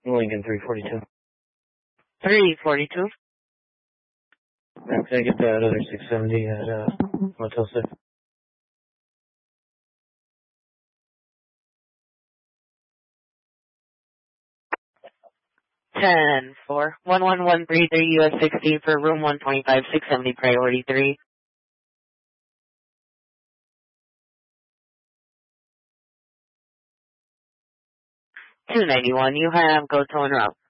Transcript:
Lincoln 342. 342. Can I get that other 670 at Motel 6? Ten four 11133 US 16 for room 125 670 priority 3. $291. You have go to en route.